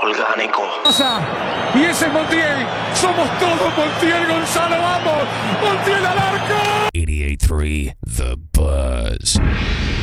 orgánico. Y ese es Montiel. Somos todos Montiel, Gonzalo. Vamos. Montiel al arco. 88.3 The Buzz.